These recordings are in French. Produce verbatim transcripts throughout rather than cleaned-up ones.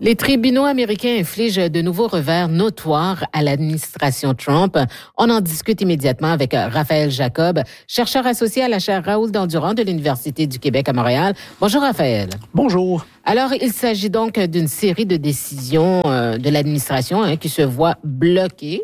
Les tribunaux américains infligent de nouveaux revers notoires à l'administration Trump. On en discute immédiatement avec Raphaël Jacob, chercheur associé à la chaire Raoul Dandurand de l'Université du Québec à Montréal. Bonjour Raphaël. Bonjour. Alors, il s'agit donc d'une série de décisions euh, de l'administration hein, qui se voient bloquées.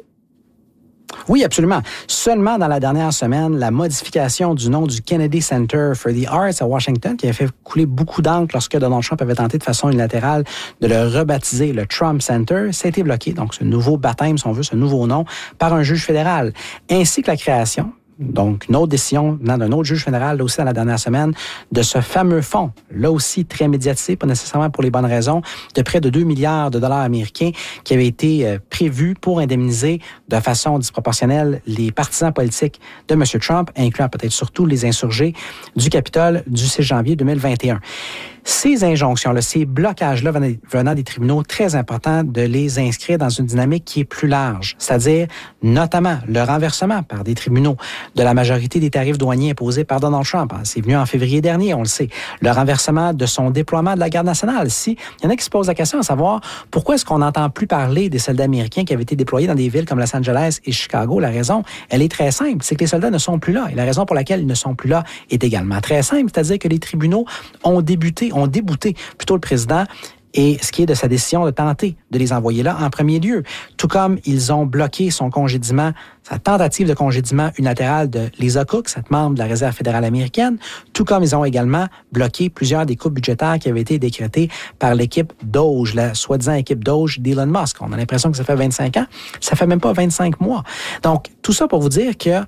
Oui, absolument. Seulement dans la dernière semaine, la modification du nom du Kennedy Center for the Arts à Washington, qui a fait couler beaucoup d'encre lorsque Donald Trump avait tenté de façon unilatérale de le rebaptiser le Trump Center, ça a été bloqué. Donc, ce nouveau baptême, si on veut, ce nouveau nom, par un juge fédéral, ainsi que la création, donc une autre décision venant d'un autre juge fédéral, là aussi dans la dernière semaine, de ce fameux fonds, là aussi très médiatisé, pas nécessairement pour les bonnes raisons, de près de deux milliards de dollars américains qui avait été euh, prévu pour indemniser de façon disproportionnelle les partisans politiques de M. Trump, incluant peut-être surtout les insurgés du Capitole du six janvier deux mille vingt et un. Ces injonctions-là, ces blocages-là venant des tribunaux, très important de les inscrire dans une dynamique qui est plus large, c'est-à-dire notamment le renversement par des tribunaux de la majorité des tarifs douaniers imposés par Donald Trump. C'est venu en février dernier, on le sait. Le renversement de son déploiement de la Garde nationale. Si, il y en a qui se posent la question à savoir pourquoi est-ce qu'on n'entend plus parler des soldats américains qui avaient été déployés dans des villes comme Los Angeles et Chicago. La raison, elle est très simple, c'est que les soldats ne sont plus là. Et la raison pour laquelle ils ne sont plus là est également très simple, c'est-à-dire que les tribunaux ont débuté, ont débouté plutôt le président et ce qui est de sa décision de tenter de les envoyer là en premier lieu. Tout comme ils ont bloqué son congédiement, sa tentative de congédiement unilatéral de Lisa Cook, cette membre de la Réserve fédérale américaine, tout comme ils ont également bloqué plusieurs des coupes budgétaires qui avaient été décrétées par l'équipe Doge, la soi-disant équipe Doge d'Elon Musk. On a l'impression que ça fait vingt-cinq ans, ça fait même pas vingt-cinq mois. Donc, tout ça pour vous dire que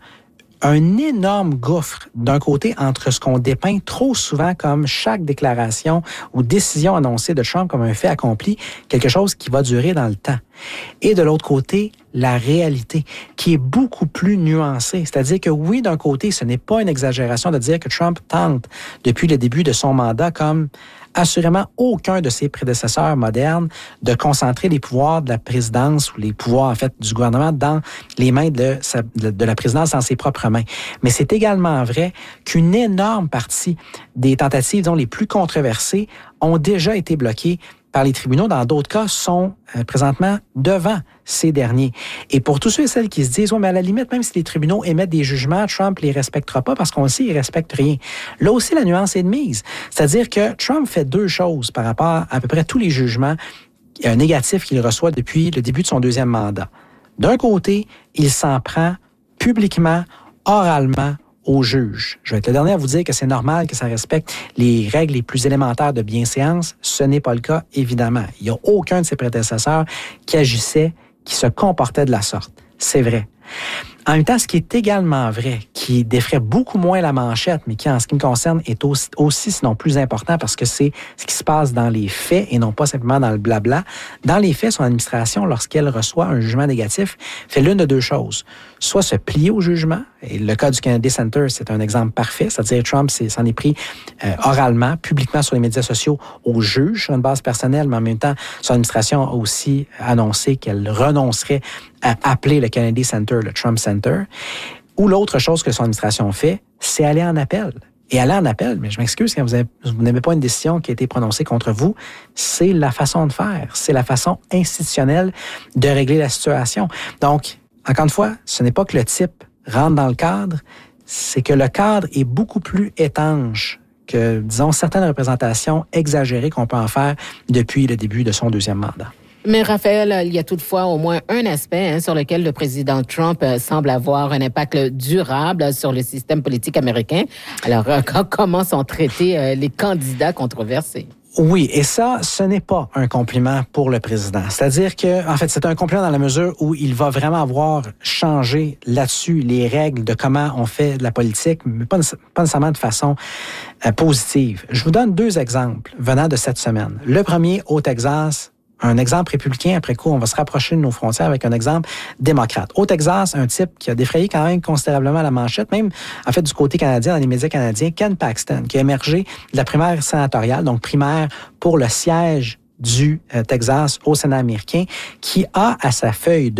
un énorme gouffre, d'un côté, entre ce qu'on dépeint trop souvent comme chaque déclaration ou décision annoncée de Trump comme un fait accompli, quelque chose qui va durer dans le temps. Et de l'autre côté, la réalité, qui est beaucoup plus nuancée. C'est-à-dire que oui, d'un côté, ce n'est pas une exagération de dire que Trump tente, depuis le début de son mandat, comme assurément aucun de ses prédécesseurs modernes, de concentrer les pouvoirs de la présidence ou les pouvoirs, en fait, du gouvernement dans les mains de, sa, de, de la présidence dans ses propres mains. Mais c'est également vrai qu'une énorme partie des tentatives, disons, les plus controversées ont déjà été bloquées par les tribunaux, dans d'autres cas, sont euh, présentement devant ces derniers. Et pour tous ceux et celles qui se disent, oui, mais à la limite, même si les tribunaux émettent des jugements, Trump les respectera pas parce qu'on le sait, il respecte rien. Là aussi, la nuance est de mise. C'est-à-dire que Trump fait deux choses par rapport à à peu près tous les jugements euh, négatifs qu'il reçoit depuis le début de son deuxième mandat. D'un côté, il s'en prend publiquement, oralement, aux juges. Je vais être le dernier à vous dire que c'est normal que ça respecte les règles les plus élémentaires de bienséance. Ce n'est pas le cas, évidemment. Il n'y a aucun de ses prédécesseurs qui agissait, qui se comportait de la sorte. C'est vrai. En même temps, ce qui est également vrai, qui défraie beaucoup moins la manchette, mais qui, en ce qui me concerne, est aussi, aussi sinon plus important parce que c'est ce qui se passe dans les faits et non pas simplement dans le blabla. Dans les faits, son administration, lorsqu'elle reçoit un jugement négatif, fait l'une de deux choses. Soit se plier au jugement, et le cas du Kennedy Center, c'est un exemple parfait, c'est-à-dire Trump s'en est pris euh, oralement, publiquement sur les médias sociaux aux juges sur une base personnelle, mais en même temps, son administration a aussi annoncé qu'elle renoncerait à appeler le Kennedy Center le Trump Center. Ou l'autre chose que son administration fait, c'est aller en appel. Et aller en appel, mais je m'excuse quand vous, avez, vous n'avez pas une décision qui a été prononcée contre vous, c'est la façon de faire, c'est la façon institutionnelle de régler la situation. Donc, encore une fois, ce n'est pas que le type rentre dans le cadre, c'est que le cadre est beaucoup plus étanche que, disons, certaines représentations exagérées qu'on peut en faire depuis le début de son deuxième mandat. Mais Raphaël, il y a toutefois au moins un aspect hein, sur lequel le président Trump euh, semble avoir un impact durable sur le système politique américain. Alors, euh, comment sont traités euh, les candidats controversés? Oui, et ça, ce n'est pas un compliment pour le président. C'est-à-dire que, en fait, c'est un compliment dans la mesure où il va vraiment avoir changé là-dessus les règles de comment on fait de la politique, mais pas, pas nécessairement de façon euh, positive. Je vous donne deux exemples venant de cette semaine. Le premier, au Texas, un exemple républicain, après coup, on va se rapprocher de nos frontières avec un exemple démocrate. Au Texas, un type qui a défrayé quand même considérablement la manchette, même en fait du côté canadien, dans les médias canadiens, Ken Paxton, qui a émergé de la primaire sénatoriale, donc primaire pour le siège du euh, Texas au Sénat américain, qui a à sa feuille de route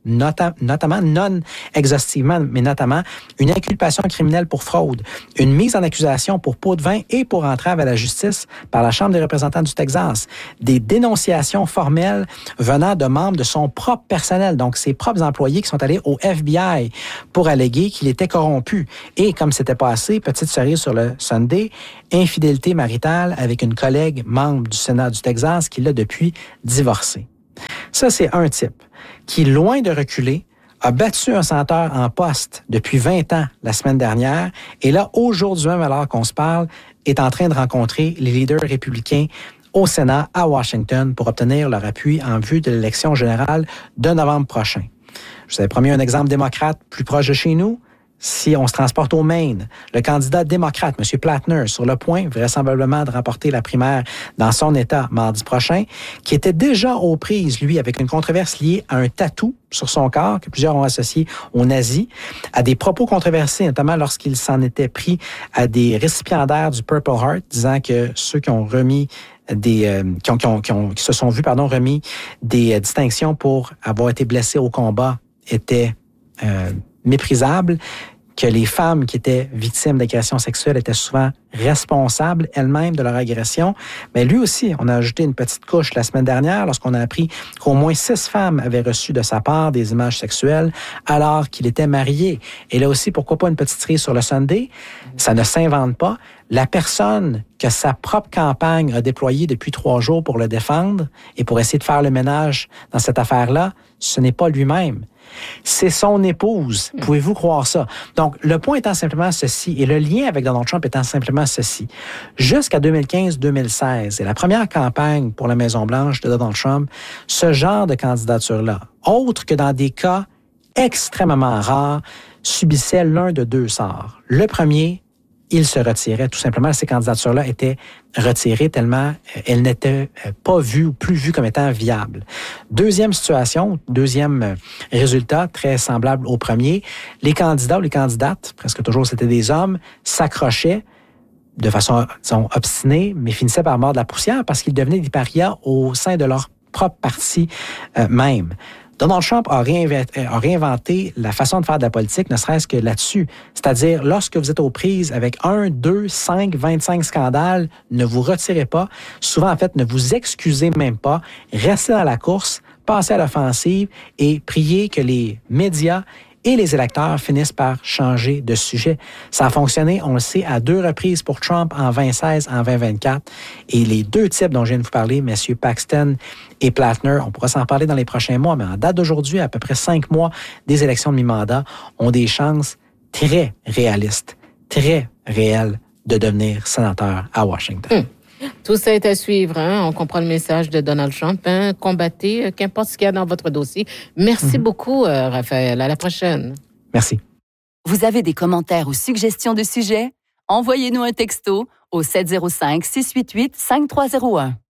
nota- notamment, non exhaustivement, mais notamment une inculpation criminelle pour fraude, une mise en accusation pour pot de vin et pour entrave à la justice par la Chambre des représentants du Texas, des dénonciations formelles venant de membres de son propre personnel, donc ses propres employés qui sont allés au F B I pour alléguer qu'il était corrompu. Et comme c'était pas assez, petite cerise sur le Sunday, infidélité maritale avec une collègue membre du Sénat du Texas qui l'a depuis divorcé. Ça, c'est un type qui, loin de reculer, a battu un sénateur en poste depuis vingt ans la semaine dernière et là, aujourd'hui même, alors qu'on se parle, est en train de rencontrer les leaders républicains au Sénat à Washington pour obtenir leur appui en vue de l'élection générale de novembre prochain. Je vous avais promis un exemple démocrate plus proche de chez nous. Si on se transporte au Maine, le candidat démocrate, M. Plattner, sur le point vraisemblablement de remporter la primaire dans son État mardi prochain, qui était déjà aux prises, lui, avec une controverse liée à un tatou sur son corps que plusieurs ont associé aux nazis, à des propos controversés, notamment lorsqu'il s'en était pris à des récipiendaires du Purple Heart, disant que ceux qui ont remis des euh, qui, ont, qui, ont, qui, ont, qui se sont vus pardon remis des euh, distinctions pour avoir été blessés au combat étaient euh, méprisable, que les femmes qui étaient victimes d'agressions sexuelles étaient souvent responsables elles-mêmes de leur agression. Mais lui aussi, on a ajouté une petite couche la semaine dernière lorsqu'on a appris qu'au moins six femmes avaient reçu de sa part des images sexuelles alors qu'il était marié. Et là aussi, pourquoi pas une petite cerise sur le Sunday? Ça ne s'invente pas. La personne que sa propre campagne a déployée depuis trois jours pour le défendre et pour essayer de faire le ménage dans cette affaire-là, ce n'est pas lui-même. C'est son épouse. Pouvez-vous croire ça? Donc, le point étant simplement ceci, et le lien avec Donald Trump étant simplement ceci. Jusqu'à deux mille quinze deux mille seize, et la première campagne pour la Maison-Blanche de Donald Trump, ce genre de candidature-là, autre que dans des cas extrêmement rares, subissait l'un de deux sorts. Le premier, il se retirait. Tout simplement, ces candidatures-là étaient retirées tellement elles n'étaient pas vues ou plus vues comme étant viables. Deuxième situation, deuxième résultat très semblable au premier, les candidats ou les candidates, presque toujours c'était des hommes, s'accrochaient de façon, disons, obstinée, mais finissaient par mordre la poussière parce qu'ils devenaient des parias au sein de leur propre parti euh, même. Donald Trump a réinventé, a réinventé la façon de faire de la politique, ne serait-ce que là-dessus. C'est-à-dire, lorsque vous êtes aux prises avec un, deux, cinq, vingt-cinq scandales, ne vous retirez pas. Souvent, en fait, ne vous excusez même pas. Restez dans la course, passez à l'offensive et priez que les médias et les électeurs finissent par changer de sujet. Ça a fonctionné, on le sait, à deux reprises pour Trump en vingt seize, en vingt vingt-quatre. Et les deux types dont je viens de vous parler, M. Paxton et Plattner, on pourra s'en parler dans les prochains mois, mais en date d'aujourd'hui, à peu près cinq mois des élections de mi-mandat, ont des chances très réalistes, très réelles de devenir sénateur à Washington. Hum. Tout ça est à suivre. Hein? On comprend le message de Donald Trump. Hein? Combattez, euh, qu'importe ce qu'il y a dans votre dossier. Merci mm-hmm. beaucoup, euh, Raphaël. À la prochaine. Merci. Vous avez des commentaires ou suggestions de sujets? Envoyez-nous un texto au sept zéro cinq, six huit huit, cinq trois zéro un.